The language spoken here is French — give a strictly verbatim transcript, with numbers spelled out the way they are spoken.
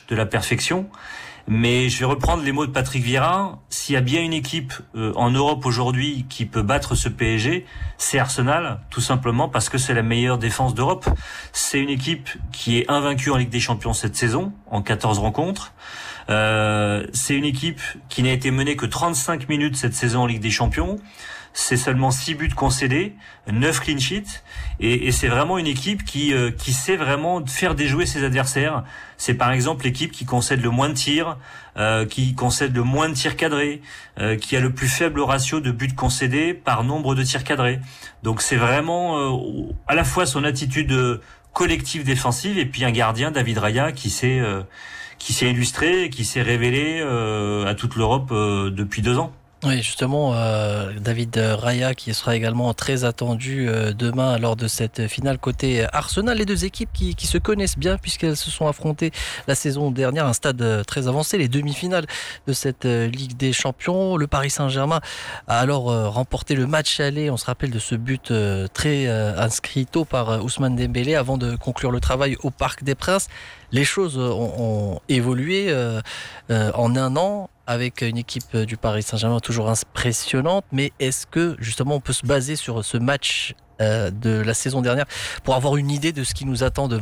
de la perfection. Mais je vais reprendre les mots de Patrick Vieira. S'il y a bien une équipe euh, en Europe aujourd'hui qui peut battre ce P S G, c'est Arsenal, tout simplement parce que c'est la meilleure défense d'Europe. C'est une équipe qui est invaincue en Ligue des Champions cette saison, en quatorze rencontres. Euh, c'est une équipe qui n'a été menée que trente-cinq minutes cette saison en Ligue des Champions. C'est seulement six buts concédés, neuf clean sheets, et, et c'est vraiment une équipe qui euh, qui sait vraiment faire déjouer ses adversaires. C'est par exemple l'équipe qui concède le moins de tirs, euh, qui concède le moins de tirs cadrés, euh, qui a le plus faible ratio de buts concédés par nombre de tirs cadrés. Donc c'est vraiment euh, à la fois son attitude euh, collective défensive et puis un gardien, David Raya, qui s'est euh, qui s'est illustré et qui s'est révélé euh, à toute l'Europe euh, depuis deux ans. Oui, justement, euh, David Raya qui sera également très attendu euh, demain lors de cette finale côté Arsenal. Les deux équipes qui, qui se connaissent bien puisqu'elles se sont affrontées la saison dernière à un stade très avancé, les demi-finales de cette euh, Ligue des Champions. Le Paris Saint-Germain a alors euh, remporté le match aller. On se rappelle de ce but euh, très euh, inscrit tôt par euh, Ousmane Dembélé avant de conclure le travail au Parc des Princes. Les choses ont, ont évolué euh, euh, en un an, avec une équipe du Paris Saint-Germain toujours impressionnante, mais est-ce que justement on peut se baser sur ce match euh, de la saison dernière pour avoir une idée de ce qui nous attend demain ?